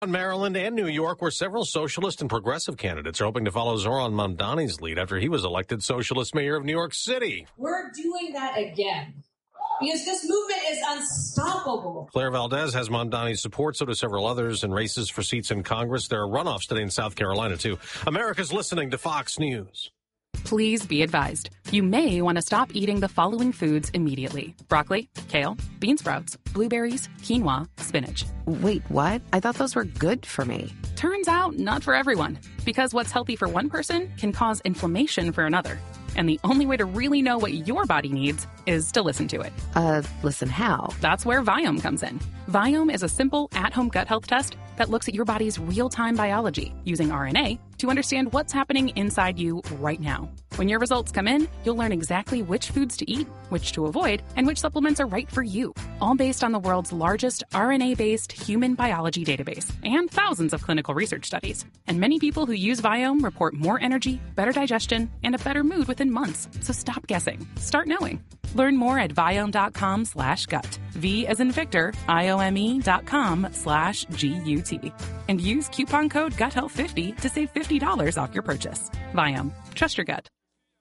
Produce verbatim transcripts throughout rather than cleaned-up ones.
Maryland and New York, where several socialist and progressive candidates are hoping to follow Zoran Mamdani's lead after he was elected socialist mayor of New York City. We're doing that again because this movement is unstoppable. Claire Valdez has Mamdani's support, so do several others in races for seats in Congress. There are runoffs today in South Carolina, too. America's listening to Fox News. Please be advised, you may want to stop eating the following foods immediately. Broccoli, kale, bean sprouts, blueberries, quinoa, spinach. Wait, what? I thought those were good for me. Turns out, not for everyone. Because what's healthy for one person can cause inflammation for another. And the only way to really know what your body needs is to listen to it. Uh, listen how? That's where Viome comes in. Viome is a simple, at-home gut health test that looks at your body's real-time biology using R N A to understand what's happening inside you right now. When your results come in, you'll learn exactly which foods to eat, which to avoid, and which supplements are right for you. All based on the world's largest R N A-based human biology database and thousands of clinical research studies. And many people who use Viome report more energy, better digestion, and a better mood within months. So stop guessing. Start knowing. Learn more at Viome.com slash gut. V as in Victor, I-O-M-E dot com slash G-U-T. And use coupon code gut health fifty to save fifty dollars off your purchase. Viome. Trust your gut.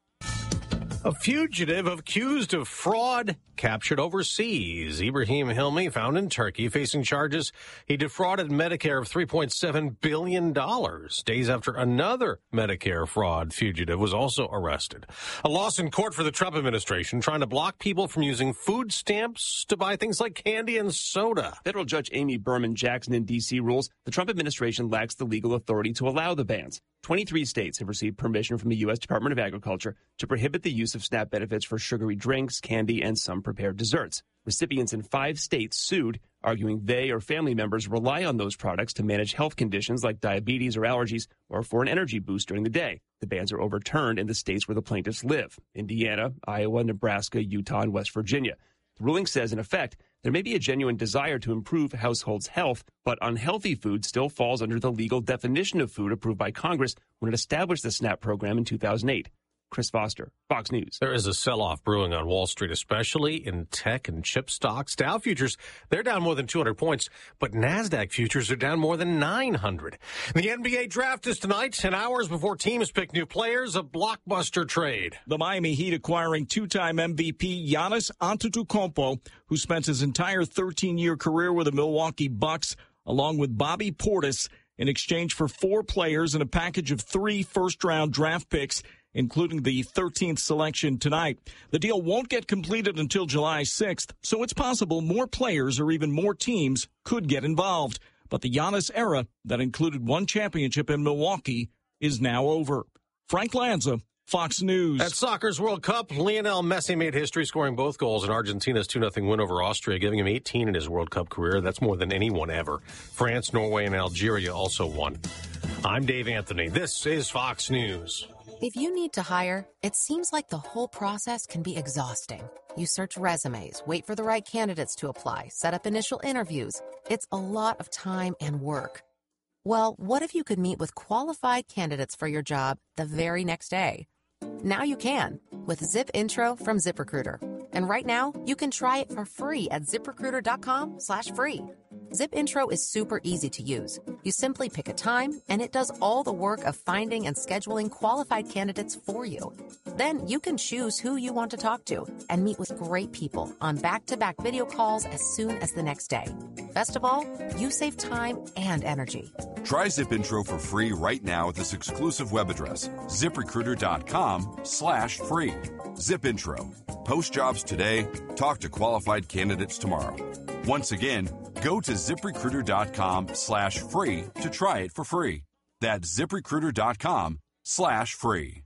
A fugitive accused of fraud captured overseas. Ibrahim Hilmi, found in Turkey, facing charges he defrauded Medicare of three point seven billion dollars. Days after another Medicare fraud fugitive was also arrested. A loss in court for the Trump administration, trying to block people from using food stamps to buy things like candy and soda. Federal Judge Amy Berman Jackson in D C rules the Trump administration lacks the legal authority to allow the bans. twenty-three states have received permission from the U S Department of Agriculture to prohibit the use of SNAP benefits for sugary drinks, candy, and some prepared desserts. Recipients in five states sued, arguing they or family members rely on those products to manage health conditions like diabetes or allergies or for an energy boost during the day. The bans are overturned in the states where the plaintiffs live: Indiana, Iowa, Nebraska, Utah, and West Virginia. The ruling says, in effect, there may be a genuine desire to improve households' health, but unhealthy food still falls under the legal definition of food approved by Congress when it established the SNAP program in two thousand eight. Chris Foster, Fox News. There is a sell-off brewing on Wall Street, especially in tech and chip stocks. Dow futures, they're down more than two hundred points, but NASDAQ futures are down more than nine hundred. The N B A draft is tonight, ten hours before teams pick new players, a blockbuster trade. The Miami Heat acquiring two-time M V P Giannis Antetokounmpo, who spent his entire thirteen-year career with the Milwaukee Bucks, along with Bobby Portis, in exchange for four players and a package of three first-round draft picks, including the thirteenth selection tonight. The deal won't get completed until July sixth, so it's possible more players or even more teams could get involved. But the Giannis era that included one championship in Milwaukee is now over. Frank Lanza, Fox News. At soccer's World Cup, Lionel Messi made history, scoring both goals in Argentina's two nothing win over Austria, giving him eighteen in his World Cup career. That's more than anyone ever. France, Norway, and Algeria also won. I'm Dave Anthony. This is Fox News. If you need to hire, it seems like the whole process can be exhausting. You search resumes, wait for the right candidates to apply, set up initial interviews. It's a lot of time and work. Well, what if you could meet with qualified candidates for your job the very next day? Now you can with Zip Intro from ZipRecruiter. And right now, you can try it for free at ZipRecruiter.com slash free. Zip Intro is super easy to use. You simply pick a time, and it does all the work of finding and scheduling qualified candidates for you. Then you can choose who you want to talk to and meet with great people on back-to-back video calls as soon as the next day. Best of all, you save time and energy. Try Zip Intro for free right now at this exclusive web address, ZipRecruiter.com slash free. Zip Intro. Post jobs today. Talk to qualified candidates tomorrow. Once again, go to ZipRecruiter.com slash free to try it for free. That's ZipRecruiter.com slash free.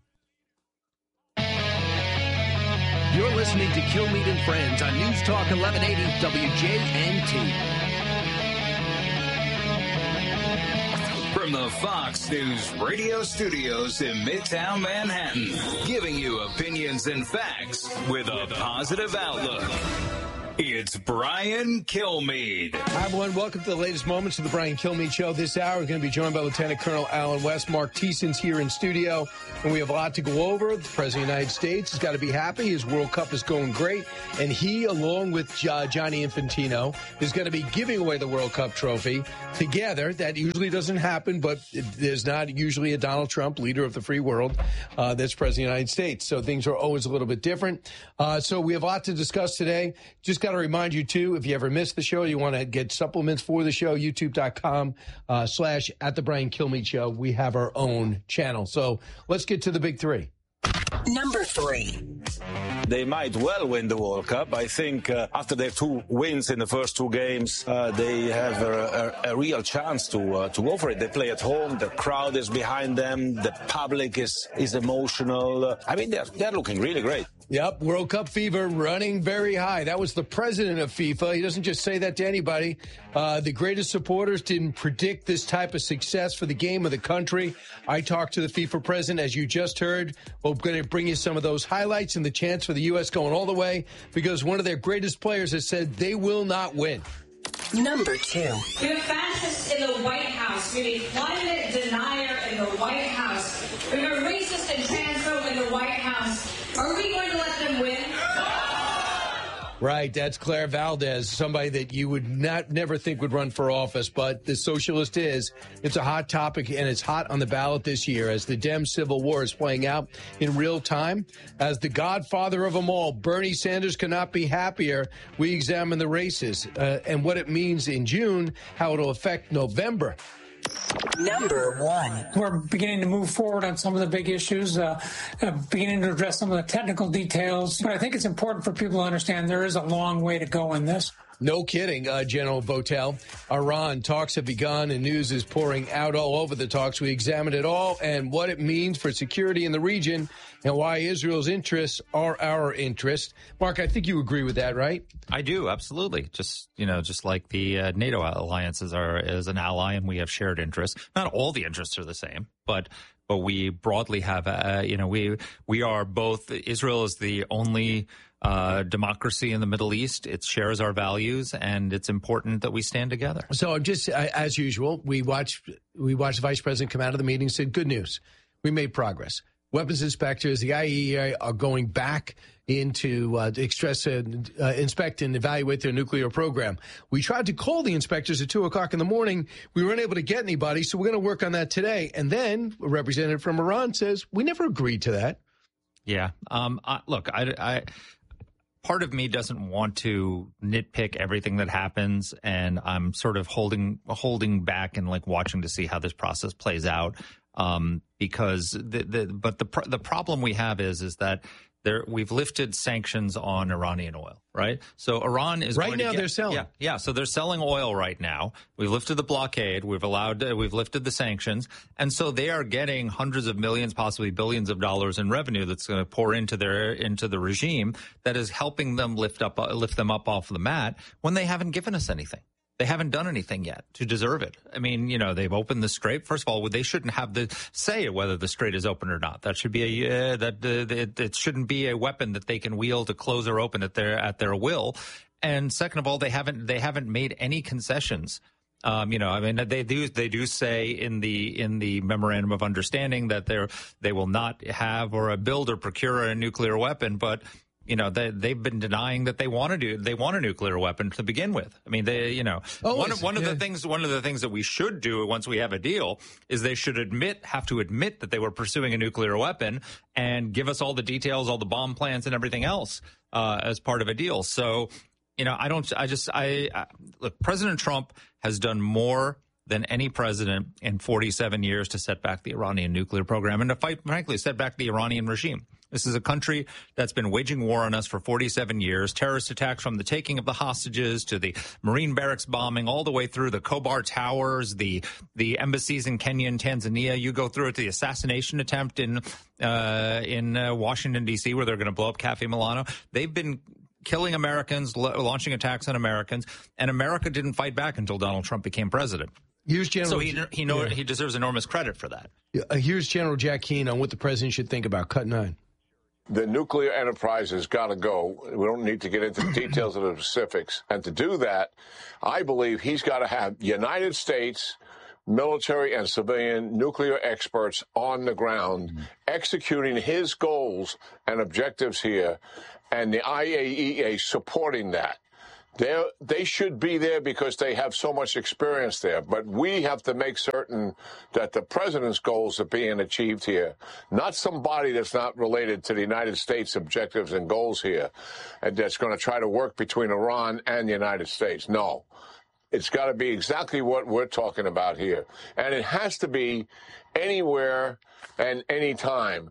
You're listening to Kilmeade and Friends on News Talk eleven eighty W J N T. From the Fox News radio studios in Midtown Manhattan, giving you opinions and facts with a positive outlook. It's Brian Kilmeade. Hi, everyone. Welcome to the latest moments of the Brian Kilmeade Show. This hour, we're going to be joined by Lieutenant Colonel Alan West. Mark Thiessen's here in studio, and we have a lot to go over. The President of the United States has got to be happy. His World Cup is going great, and he, along with uh, Gianni Infantino, is going to be giving away the World Cup trophy together. That usually doesn't happen, but there's not usually a Donald Trump, leader of the free world, uh, that's President of the United States. So things are always a little bit different. Uh, so we have a lot to discuss today. Just got to remind you, too, if you ever missed the show, you want to get supplements for the show, youtube.com uh, slash at the Brian Kilmeade Show. We have our own channel. So let's get to the big three. Number three. They might well win the World Cup. I think uh, after their two wins in the first two games, uh, they have a, a, a real chance to uh, to go for it. They play at home. The crowd is behind them. The public is is emotional. Uh, I mean, they're they're looking really great. Yep, World Cup fever running very high. That was the president of FIFA. He doesn't just say that to anybody. Uh, the greatest supporters didn't predict this type of success for the game of the country. I talked to the FIFA president, as you just heard. We're going to bring you some of those highlights and the chance for the U S going all the way because one of their greatest players has said they will not win. Number two. We have fascists in the White House. We have a climate denier in the White House. We have a racist and transphobe in the White House. Are we going to let them win? Right, that's Claire Valdez, somebody that you would not never think would run for office, but the socialist is. It's a hot topic, and it's hot on the ballot this year as the Dem civil war is playing out in real time. As the godfather of them all, Bernie Sanders cannot be happier. We examine the races uh, and what it means in June, how it'll affect November. Number one. We're beginning to move forward on some of the big issues, uh, uh, beginning to address some of the technical details. But I think it's important for people to understand there is a long way to go in this. No kidding, uh, General Votel. Iran talks have begun and news is pouring out all over the talks. We examined it all and what it means for security in the region and why Israel's interests are our interests. Mark, I think you agree with that, right? I do, absolutely. Just, you know, just like the uh, NATO alliances are as an ally and we have shared interests. Not all the interests are the same, but but we broadly have, uh, you know, we we are both, Israel is the only Uh, democracy in the Middle East. It shares our values, and it's important that we stand together. So, just uh, as usual, we watched we watched the vice president come out of the meeting and said, "Good news, we made progress." Weapons inspectors, the I A E A, are going back into uh, to express, uh, uh, inspect and evaluate their nuclear program. We tried to call the inspectors at two o'clock in the morning. We weren't able to get anybody, so we're going to work on that today. And then a representative from Iran says, "We never agreed to that." Yeah. Um, uh, look, I. I Part of me doesn't want to nitpick everything that happens, and I'm sort of holding holding back and like watching to see how this process plays out. Um, because the, the but the the problem we have is is that there we've lifted sanctions on Iranian oil, right? So Iran is right going now to get, they're selling. Yeah, yeah. So they're selling oil right now. We've lifted the blockade. We've allowed. Uh, we've lifted the sanctions, and so they are getting hundreds of millions, possibly billions of dollars in revenue that's going to pour into their into the regime that is helping them lift up uh, lift them up off the mat when they haven't given us anything. They haven't done anything yet to deserve it. I mean, you know, they've opened the strait. First of all, they shouldn't have the say whether the strait is open or not. That should be a uh, that uh, it, it shouldn't be a weapon that they can wield to close or open at their at their will. And second of all, they haven't they haven't made any concessions. Um, you know, I mean, they do they do say in the in the memorandum of understanding that they're they will not have or build or procure a nuclear weapon, but you know, they, they've been denying that they want to do, they want a nuclear weapon to begin with. I mean, they, you know, Always, one of, one yeah. of the things, one of the things that we should do once we have a deal is they should admit, have to admit that they were pursuing a nuclear weapon and give us all the details, all the bomb plans and everything else, uh, as part of a deal. So, you know, I don't, I just, I, I look, President Trump has done more than any president in forty-seven years to set back the Iranian nuclear program and to fight, frankly, set back the Iranian regime. This is a country that's been waging war on us for forty-seven years, terrorist attacks from the taking of the hostages to the Marine barracks bombing, all the way through the Khobar Towers, the the embassies in Kenya and Tanzania. You go through it, the assassination attempt in uh, in uh, Washington, D C, where they're going to blow up Cafe Milano. They've been killing Americans, launching attacks on Americans, and America didn't fight back until Donald Trump became president. Here's General, so he he, know, yeah. he deserves enormous credit for that. Uh, here's General Jack Keane on what the president should think about Cut nine. The nuclear enterprise has got to go. We don't need to get into the details of the specifics. And to do that, I believe he's got to have United States military and civilian nuclear experts on the ground mm-hmm. executing his goals and objectives here, and the I A E A supporting that. They're, they should be there because they have so much experience there. But we have to make certain that the president's goals are being achieved here, not somebody that's not related to the United States objectives and goals here, and that's going to try to work between Iran and the United States. No. It's got to be exactly what we're talking about here. And it has to be anywhere and anytime.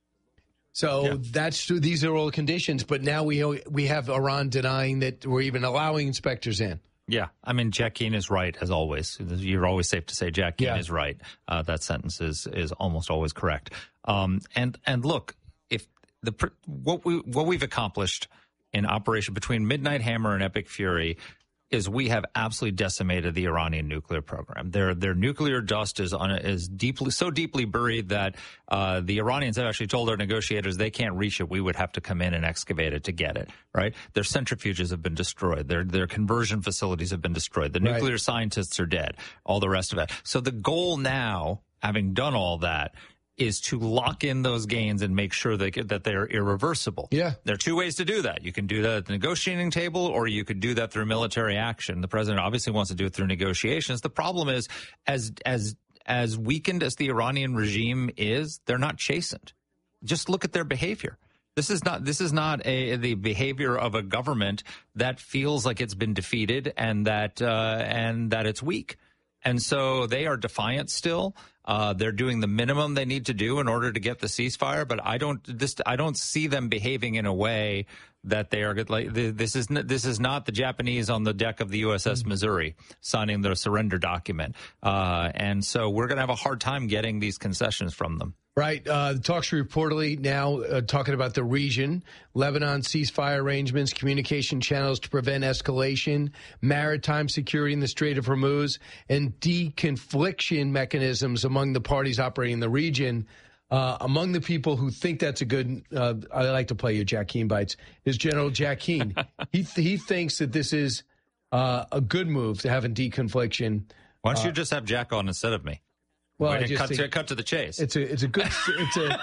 So yeah. that's these are all the conditions, but now we we have Iran denying that we're even allowing inspectors in. Yeah, I mean, Jack Keane is right, as always. You're always safe to say Jack Keane yeah. is right. Uh, that sentence is is almost always correct. Um, and and look, if the what we what we've accomplished in Operation between Midnight Hammer and Epic Fury is we have absolutely decimated the Iranian nuclear program. Their their nuclear dust is on is deeply so deeply buried that uh, the Iranians have actually told their negotiators they can't reach it. We would have to come in and excavate it to get it. Right? Their centrifuges have been destroyed. Their their conversion facilities have been destroyed. The right. nuclear scientists are dead. All the rest of it. So the goal now, having done all that, is to lock in those gains and make sure that, that they're irreversible. Yeah. There are two ways to do that. You can do that at the negotiating table, or you could do that through military action. The president obviously wants to do it through negotiations. The problem is, as as as weakened as the Iranian regime is, they're not chastened. Just look at their behavior. This is not this is not a the behavior of a government that feels like it's been defeated and that uh, and that it's weak. And so they are defiant still. Uh, they're doing the minimum they need to do in order to get the ceasefire. But I don't this I don't see them behaving in a way that they are like this is this is not the Japanese on the deck of the U S S Missouri signing their surrender document. Uh, and so we're going to have a hard time getting these concessions from them. Right. Uh, the talks reportedly now uh, talking about the region, Lebanon ceasefire arrangements, communication channels to prevent escalation, maritime security in the Strait of Hormuz, and deconfliction mechanisms among the parties operating in the region. Uh, among the people who think that's a good, uh, I like to play your Jack Keane bites, is General Jack Keane. he th- he thinks that this is uh, a good move to have a deconfliction. Why don't uh, you just have Jack on instead of me? Well, Way I to just cut, think to, cut to the chase. It's a it's a good it's a.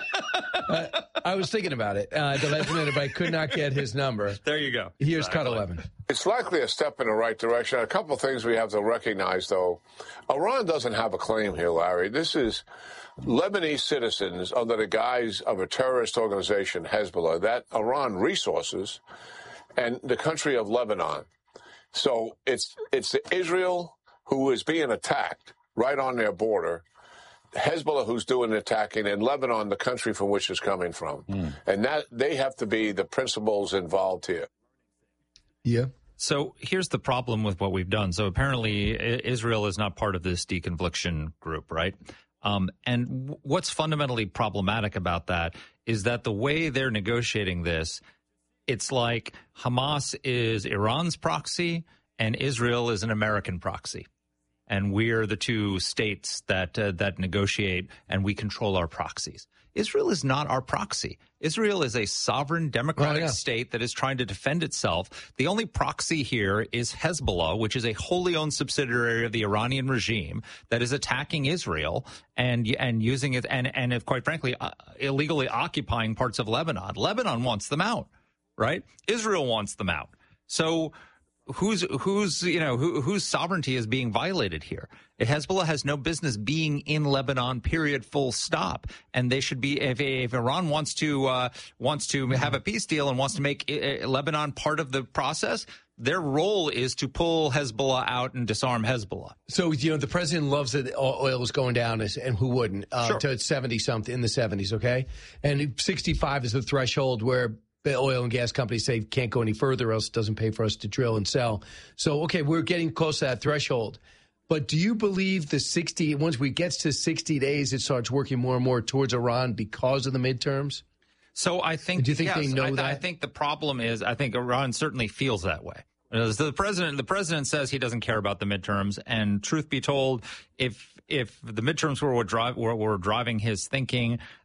uh, I was thinking about it uh, the last minute, but I could not get his number. There you go. Here's exactly. cut eleven. It's likely a step in the right direction. A couple of things we have to recognize, though. Iran doesn't have a claim here, Larry. This is Lebanese citizens under the guise of a terrorist organization, Hezbollah, that Iran resources, and the country of Lebanon. So it's it's Israel who is being attacked right on their border, Hezbollah who's doing the attacking, and Lebanon, the country from which it's coming from. Mm. And that they have to be the principals involved here. Yeah. So here's the problem with what we've done. So apparently Israel is not part of this deconfliction group, right? Um, and what's fundamentally problematic about that is that the way they're negotiating this, it's like Hamas is Iran's proxy and Israel is an American proxy. And we're the two states that uh, that negotiate, and we control our proxies. Israel is not our proxy. Israel is a sovereign democratic oh, yeah. state that is trying to defend itself. The only proxy here is Hezbollah, which is a wholly owned subsidiary of the Iranian regime that is attacking Israel and and using it and, and if, quite frankly, uh, illegally occupying parts of Lebanon. Lebanon wants them out, right? Israel wants them out. So Who's who's you know who, whose sovereignty is being violated here? Hezbollah has no business being in Lebanon. Period. Full stop. And they should be. If, if Iran wants to uh, wants to have a peace deal and wants to make uh, Lebanon part of the process, their role is to pull Hezbollah out and disarm Hezbollah. So you know the president loves that oil is going down, and who wouldn't? Uh, sure. To seventy something in the seventies. Okay, and sixty-five is the threshold where the oil and gas companies say can't go any further, else it doesn't pay for us to drill and sell. So, okay, we're getting close to that threshold. But do you believe the sixty, once we get to sixty days, it starts working more and more towards Iran because of the midterms? So I think, do you think yes, they know I, that? I think the problem is, I think Iran certainly feels that way. As the president, the president says he doesn't care about the midterms, and truth be told, if if the midterms were what drive were, were driving his thinking,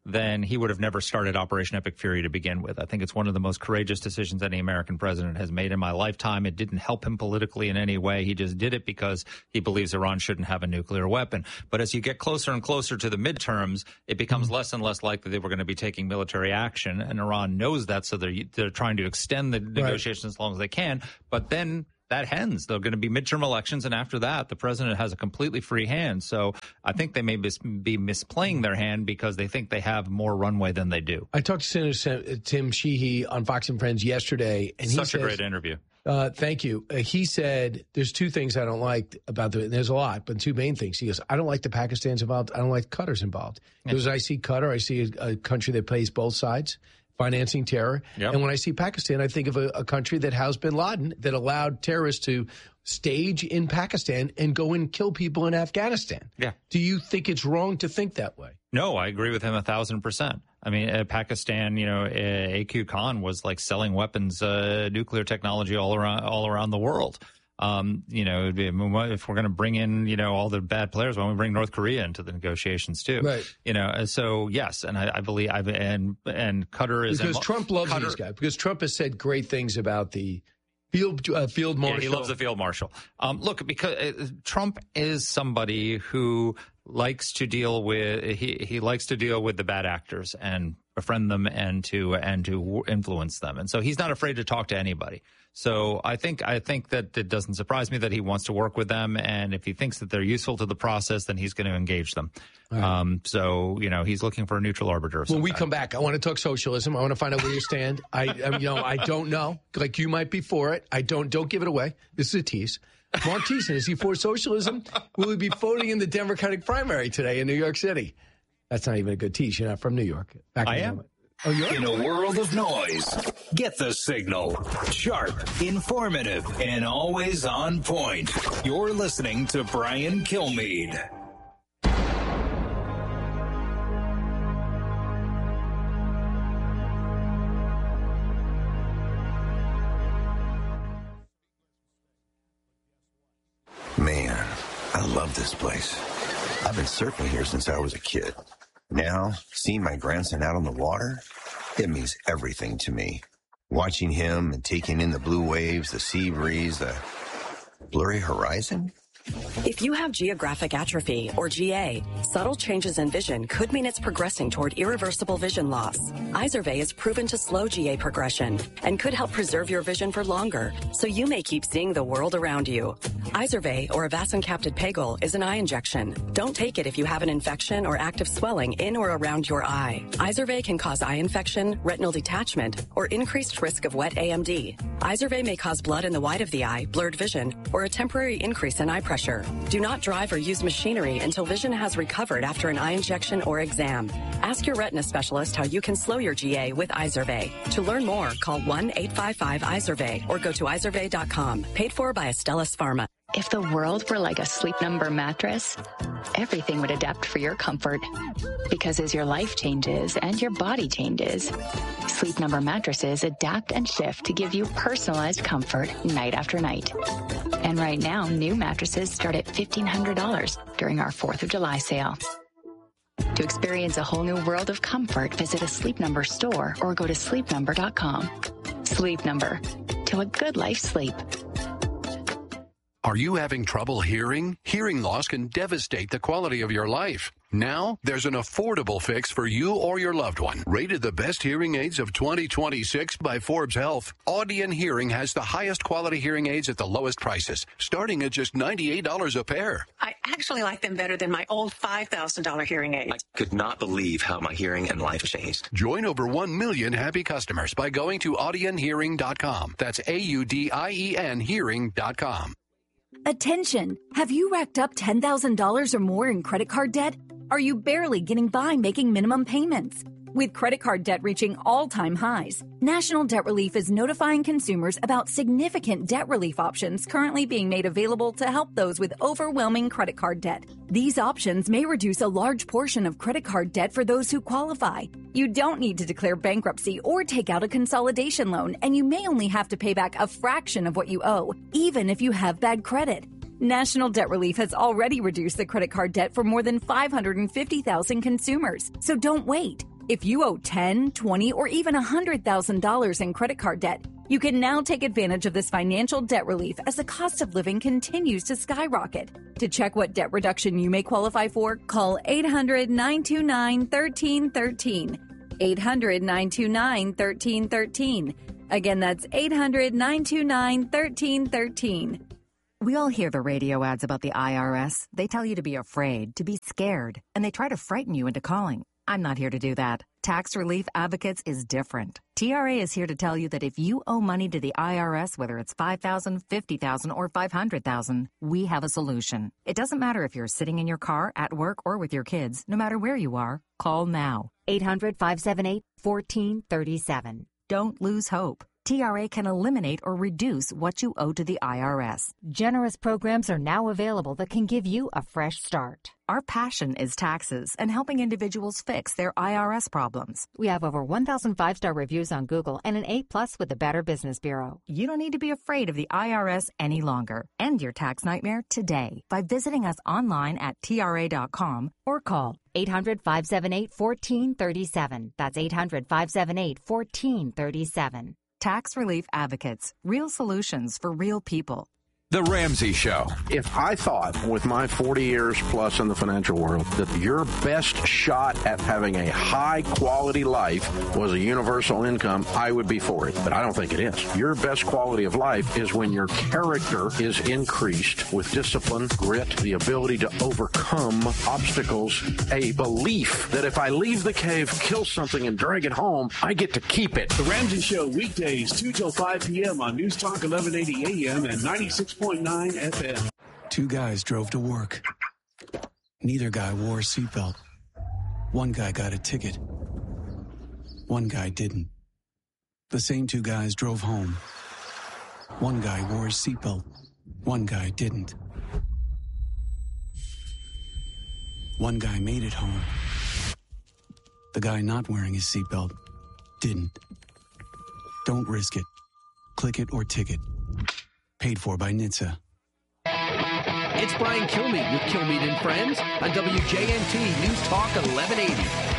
then he would have never started Operation Epic Fury to begin with. I think it's one of the most courageous decisions any American president has made in my lifetime. It didn't help him politically in any way. He just did it because he believes Iran shouldn't have a nuclear weapon. But as you get closer and closer to the midterms, it becomes less and less likely that we're going to be taking military action, and Iran knows that, so they're, they're trying to extend the negotiations right. as long as they can. But then that ends. There are going to be midterm elections, and after that, the president has a completely free hand. So I think they may mis- be misplaying their hand because they think they have more runway than they do. I talked to Senator Tim Sheehy on Fox and Friends yesterday, and he Such says, a great interview. Uh, thank you. Uh, he said there's two things I don't like about the. There's a lot, but two main things. He goes, I don't like the Pakistan's involved. I don't like Qatar's involved. Yeah. Because I see Qatar, I see a, a country that plays both sides, financing terror. Yep. And when I see Pakistan, I think of a, a country that housed bin Laden, that allowed terrorists to stage in Pakistan and go and kill people in Afghanistan. Yeah. Do you think it's wrong to think that way? No, I agree with him a thousand percent. I mean, uh, Pakistan, you know, uh, A Q Khan was like selling weapons, uh, nuclear technology all around, all around the world. Um, you know, it'd be, if we're going to bring in, you know, all the bad players, why don't we bring North Korea into the negotiations too? Right. You know, so yes, and I, I believe, I've, and and Qatar is because invo- Trump loves Qatar, these guys. Because Trump has said great things about the field uh, field marshal. Yeah, he loves the field marshal. Um, look, because uh, Trump is somebody who likes to deal with he he likes to deal with the bad actors and befriend them and to and to influence them, and so he's not afraid to talk to anybody. So I think I think that it doesn't surprise me that he wants to work with them, and if he thinks that they're useful to the process, then he's going to engage them. Right. Um, so you know, he's looking for a neutral arbiter. When we come back, I want to talk socialism. I want to find out where you stand. I, I you know, I don't know. Like you might be for it. I don't. Don't give it away. This is a tease. Mark Thiessen, is he for socialism? Will he be voting in the Democratic primary today in New York City? That's not even a good tease. You're not from New York. Back I in am. Oh, you're in a world of noise. Get the signal. Sharp, informative, and always on point. You're listening to Brian Kilmeade. Man, I love this place. I've been surfing here since I was a kid. Now, seeing my grandson out on the water, it means everything to me. Watching him and taking in the blue waves, the sea breeze, the blurry horizon. If you have geographic atrophy, or G A, subtle changes in vision could mean it's progressing toward irreversible vision loss. Izervay is proven to slow G A progression and could help preserve your vision for longer, so you may keep seeing the world around you. Izervay, or avacincaptad pegol, is an eye injection. Don't take it if you have an infection or active swelling in or around your eye. Izervay can cause eye infection, retinal detachment, or increased risk of wet A M D. Izervay may cause blood in the white of the eye, blurred vision, or a temporary increase in eye pressure. Do not drive or use machinery until vision has recovered after an eye injection or exam. Ask your retina specialist how you can slow your G A with Izervay. To learn more, call one eight five five Izervay or go to izervay dot com. Paid for by Astellas Pharma. If the world were like a Sleep Number mattress, everything would adapt for your comfort. Because as your life changes and your body changes, Sleep Number mattresses adapt and shift to give you personalized comfort night after night. And right now, new mattresses start at fifteen hundred dollars during our fourth of July sale. To experience a whole new world of comfort, visit a Sleep Number store or go to sleep number dot com. Sleep Number. To a good life sleep. Are you having trouble hearing? Hearing loss can devastate the quality of your life. Now, there's an affordable fix for you or your loved one. Rated the best hearing aids of twenty twenty-six by Forbes Health, Audion Hearing has the highest quality hearing aids at the lowest prices, starting at just ninety-eight dollars a pair. I actually like them better than my old five thousand dollars hearing aids. I could not believe how my hearing and life changed. Join over one million happy customers by going to audion hearing dot com. That's A U D I E N hearing dot com. Attention! Have you racked up ten thousand dollars or more in credit card debt? Are you barely getting by making minimum payments? With credit card debt reaching all-time highs, National Debt Relief is notifying consumers about significant debt relief options currently being made available to help those with overwhelming credit card debt. These options may reduce a large portion of credit card debt for those who qualify. You don't need to declare bankruptcy or take out a consolidation loan, and you may only have to pay back a fraction of what you owe, even if you have bad credit. National Debt Relief has already reduced the credit card debt for more than five hundred fifty thousand consumers. So don't wait. If you owe ten, twenty, or even one hundred thousand dollars in credit card debt, you can now take advantage of this financial debt relief as the cost of living continues to skyrocket. To check what debt reduction you may qualify for, call eight hundred, nine two nine, one three one three. eight hundred, nine two nine, one three one three. Again, that's eight hundred, nine two nine, one three one three. We all hear the radio ads about the I R S. They tell you to be afraid, to be scared, and they try to frighten you into calling. I'm not here to do that. Tax Relief Advocates is different. T R A is here to tell you that if you owe money to the I R S, whether it's five thousand dollars, fifty thousand dollars, or five hundred thousand dollars, we have a solution. It doesn't matter if you're sitting in your car, at work, or with your kids. No matter where you are, call now. eight hundred, five seven eight, one four three seven. Don't lose hope. T R A can eliminate or reduce what you owe to the I R S. Generous programs are now available that can give you a fresh start. Our passion is taxes and helping individuals fix their I R S problems. We have over one thousand five-star reviews on Google and an A plus with the Better Business Bureau. You don't need to be afraid of the I R S any longer. End your tax nightmare today by visiting us online at T R A dot com or call eight hundred, five seven eight, one four three seven. That's eight hundred, five seven eight, one four three seven. Tax Relief Advocates. Real solutions for real people. The Ramsey Show. If I thought with my forty years plus in the financial world that your best shot at having a high quality life was a universal income, I would be for it. But I don't think it is. Your best quality of life is when your character is increased with discipline, grit, the ability to overcome obstacles, a belief that if I leave the cave, kill something, and drag it home, I get to keep it. The Ramsey Show, weekdays, two till five p.m. on News Talk eleven eighty A M and ninety-six point nine F M. Two guys drove to work. Neither guy wore a seatbelt. One guy got a ticket. One guy didn't. The same two guys drove home. One guy wore his seatbelt. One guy didn't. One guy made it home. The guy not wearing his seatbelt didn't. Don't risk it. Click it or ticket. Paid for by N H T S A. It's Brian Kilmeade with Kilmeade and Friends on W J N T News Talk eleven eighty.